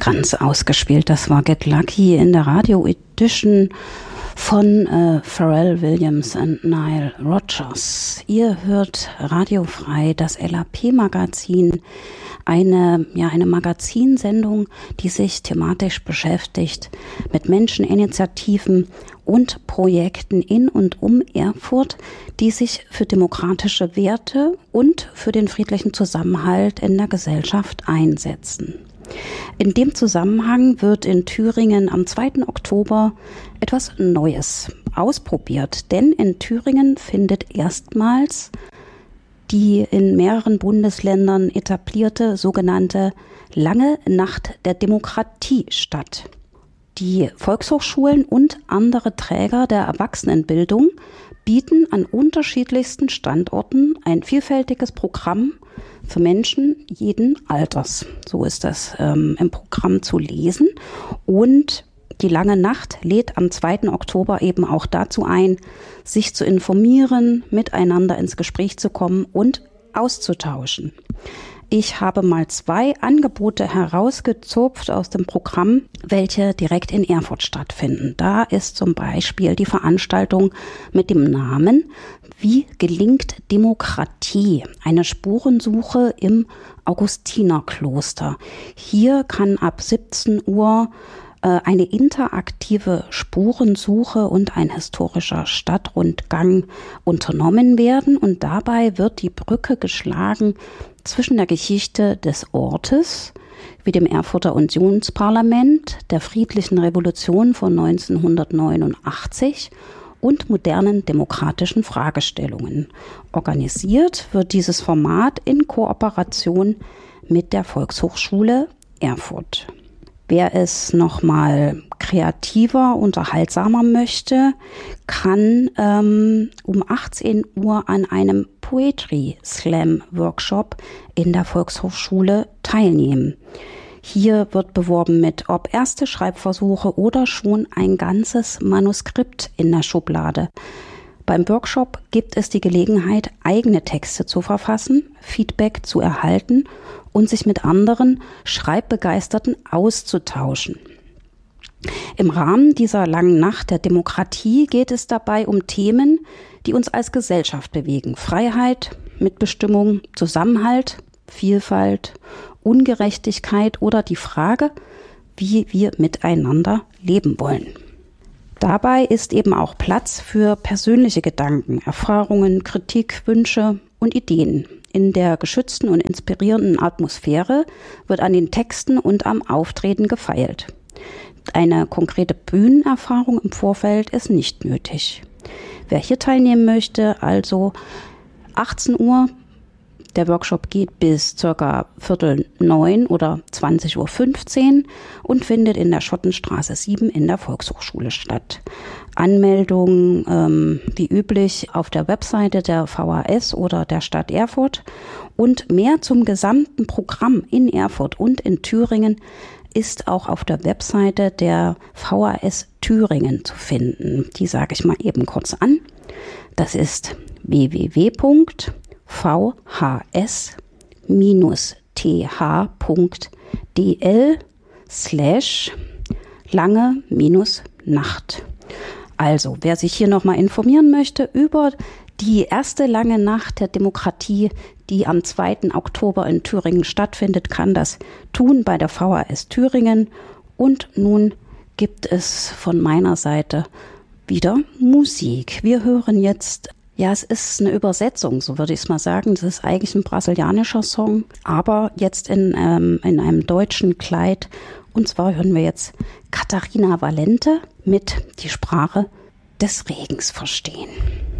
Ganz ausgespielt, das war Get Lucky in der Radio Edition von Pharrell Williams und Nile Rodgers. Ihr hört radiofrei das LAP-Magazin, eine Magazinsendung, die sich thematisch beschäftigt mit Menscheninitiativen und Projekten in und um Erfurt, die sich für demokratische Werte und für den friedlichen Zusammenhalt in der Gesellschaft einsetzen. In dem Zusammenhang wird in Thüringen am 2. Oktober etwas Neues ausprobiert, denn in Thüringen findet erstmals die in mehreren Bundesländern etablierte sogenannte Lange Nacht der Demokratie statt. Die Volkshochschulen und andere Träger der Erwachsenenbildung bieten an unterschiedlichsten Standorten ein vielfältiges Programm für Menschen jeden Alters. So ist das im Programm zu lesen. Und die Lange Nacht lädt am 2. Oktober eben auch dazu ein, sich zu informieren, miteinander ins Gespräch zu kommen und auszutauschen. Ich habe mal 2 Angebote herausgezupft aus dem Programm, welche direkt in Erfurt stattfinden. Da ist zum Beispiel die Veranstaltung mit dem Namen Wie gelingt Demokratie? Eine Spurensuche im Augustinerkloster. Hier kann ab 17 Uhr eine interaktive Spurensuche und ein historischer Stadtrundgang unternommen werden. Und dabei wird die Brücke geschlagen zwischen der Geschichte des Ortes, wie dem Erfurter Unionsparlament, der friedlichen Revolution von 1989 und modernen demokratischen Fragestellungen. Organisiert wird dieses Format in Kooperation mit der Volkshochschule Erfurt. Wer es nochmal kreativer, unterhaltsamer möchte, kann um 18 Uhr an einem Poetry Slam Workshop in der Volkshochschule teilnehmen. Hier wird beworben mit ob erste Schreibversuche oder schon ein ganzes Manuskript in der Schublade. Beim Workshop gibt es die Gelegenheit, eigene Texte zu verfassen, Feedback zu erhalten und sich mit anderen Schreibbegeisterten auszutauschen. Im Rahmen dieser langen Nacht der Demokratie geht es dabei um Themen, die uns als Gesellschaft bewegen. Freiheit, Mitbestimmung, Zusammenhalt, Vielfalt, Ungerechtigkeit oder die Frage, wie wir miteinander leben wollen. Dabei ist eben auch Platz für persönliche Gedanken, Erfahrungen, Kritik, Wünsche und Ideen. In der geschützten und inspirierenden Atmosphäre wird an den Texten und am Auftreten gefeilt. Eine konkrete Bühnenerfahrung im Vorfeld ist nicht nötig. Wer hier teilnehmen möchte, also 18 Uhr, der Workshop geht bis ca. 8:45 oder 20:15 Uhr und findet in der Schottenstraße 7 in der Volkshochschule statt. Anmeldung wie üblich auf der Webseite der VHS oder der Stadt Erfurt und mehr zum gesamten Programm in Erfurt und in Thüringen ist auch auf der Webseite der VHS Thüringen zu finden. Die sage ich mal eben kurz an. Das ist www.vhs-th.dl/lange-Nacht. Also, wer sich hier nochmal informieren möchte über die erste lange Nacht der Demokratie, die am 2. Oktober in Thüringen stattfindet, kann das tun bei der VHS Thüringen. Und nun gibt es von meiner Seite wieder Musik. Wir hören jetzt, ja, es ist eine Übersetzung, so würde ich es mal sagen. Das ist eigentlich ein brasilianischer Song, aber jetzt in einem deutschen Kleid. Und zwar hören wir jetzt Catarina Valente mit Die Sprache des Regens verstehen.